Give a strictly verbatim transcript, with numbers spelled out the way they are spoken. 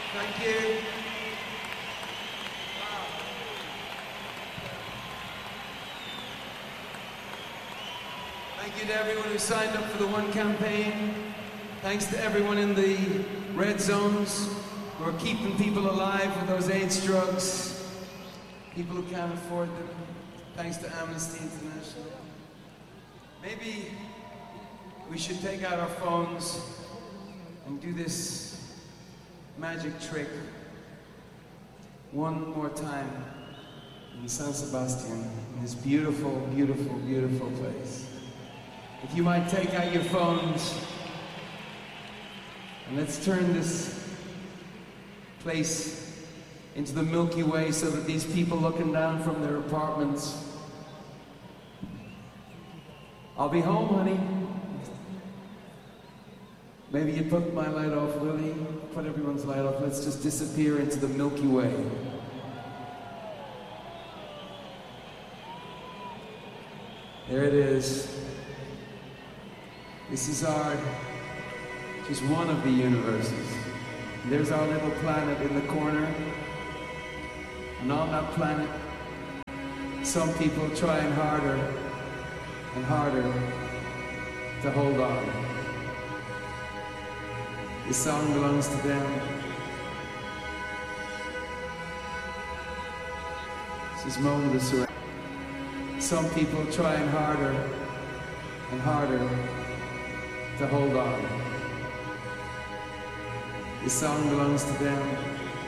Thank you. Thank you to everyone who signed up for the One campaign. Thanks to everyone in the red zones who are keeping people alive with those AIDS drugs. People who can't afford them. Thanks to Amnesty International. Maybe we should take out our phones and do this magic trick one more time in San Sebastian, in this beautiful, beautiful, beautiful place. If you might take out your phones and let's turn this place into the Milky Way so that these people looking down from their apartments, I'll be home, honey. Maybe you put my light off, Lily. Put everyone's light off. Let's just disappear into the Milky Way. There it is. This is our, just one of the universes. There's our little planet in the corner. And on that planet, some people trying harder and harder to hold on. This song belongs to them. This is moment of surrender. Some people trying harder and harder to hold on. This song belongs to them.